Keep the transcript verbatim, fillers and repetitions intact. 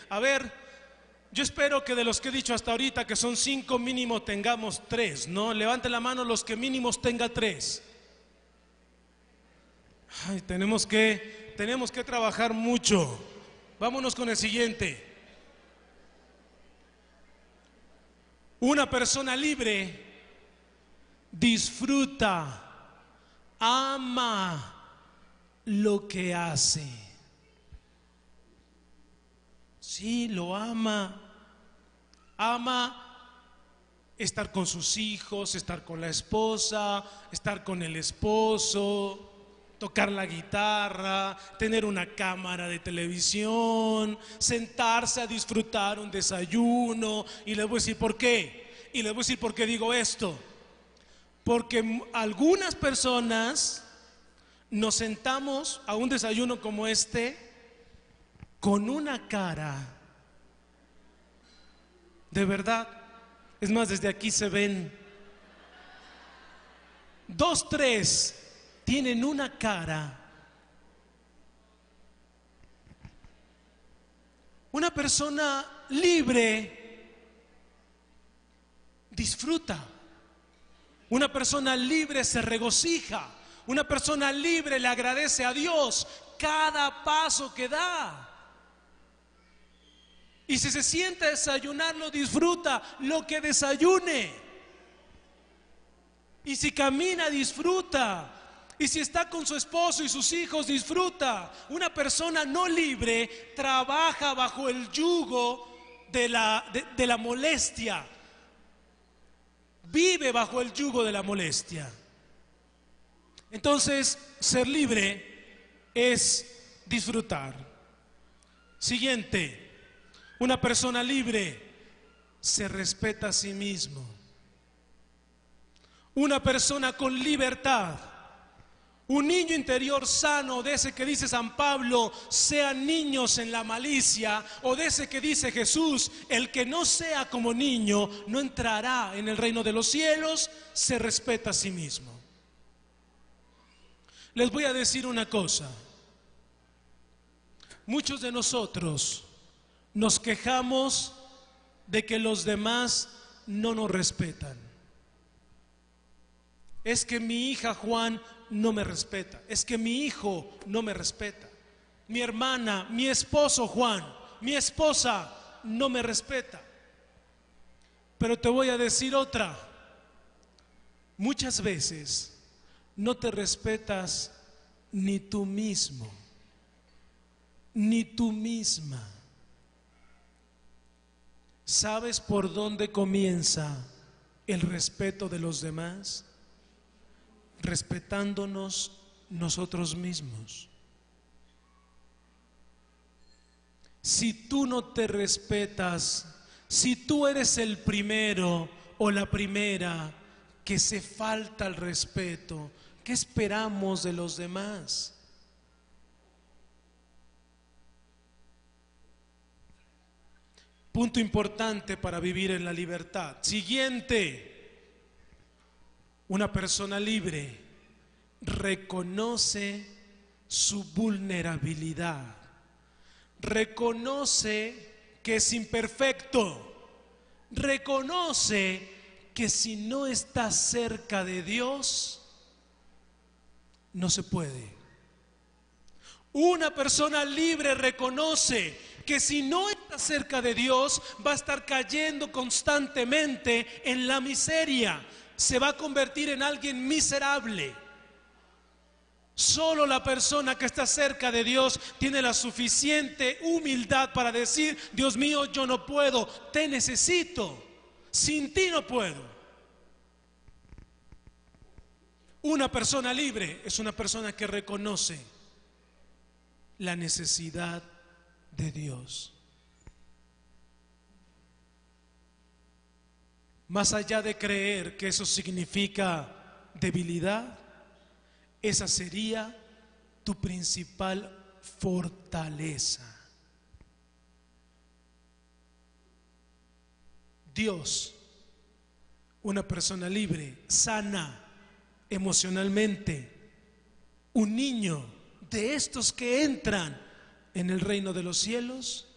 A ver, yo espero que de los que he dicho hasta ahorita, que son cinco, mínimo tengamos tres, ¿no? Levanten la mano los que mínimos tenga tres. Ay, tenemos que, tenemos que trabajar mucho. Vámonos con el siguiente. Una persona libre disfruta, ama lo que hace. Sí, lo ama. Ama estar con sus hijos, estar con la esposa, estar con el esposo, tocar la guitarra, tener una cámara de televisión, sentarse a disfrutar un desayuno. Y les voy a decir por qué. Y les voy a decir por qué digo esto. Porque algunas personas nos sentamos a un desayuno como este con una cara, de verdad, es más, desde aquí se ven, dos, tres, tienen una cara. Una persona libre disfruta. Una persona libre se regocija. Una persona libre le agradece a Dios cada paso que da. Y si se sienta a desayunar, lo disfruta, lo que desayune. Y si camina, disfruta. Y si está con su esposo y sus hijos, disfruta. Una persona no libre trabaja bajo el yugo de la, de, de la molestia. Vive bajo el yugo de la molestia. Entonces, ser libre es disfrutar. Siguiente. Una persona libre se respeta a sí mismo. Una persona con libertad, un niño interior sano, de ese que dice San Pablo, sean niños en la malicia, o de ese que dice Jesús, el que no sea como niño no entrará en el reino de los cielos, se respeta a sí mismo. Les voy a decir una cosa. Muchos de nosotros nos quejamos de que los demás no nos respetan. Es que mi hija Juan no me respeta. Es que mi hijo no me respeta. Mi hermana, mi esposo Juan, mi esposa no me respeta. Pero te voy a decir otra. Muchas veces no te respetas ni tú mismo, ni tú misma. ¿Sabes por dónde comienza el respeto de los demás? Respetándonos nosotros mismos. Si tú no te respetas, si tú eres el primero o la primera que se falta el respeto, ¿qué esperamos de los demás? Punto importante para vivir en la libertad. Siguiente. Una persona libre reconoce su vulnerabilidad. Reconoce que es imperfecto. Reconoce que si no está cerca de Dios, no se puede. Una persona libre reconoce que si no está cerca de Dios, va a estar cayendo constantemente en la miseria. Se va a convertir en alguien miserable. Solo la persona que está cerca de Dios tiene la suficiente humildad para decir: Dios mío, yo no puedo, te necesito, sin ti no puedo. Una persona libre es una persona que reconoce la necesidad de Dios. Más allá de creer que eso significa debilidad, esa sería tu principal fortaleza. Dios, una persona libre, sana emocionalmente, un niño de estos que entran en el reino de los cielos,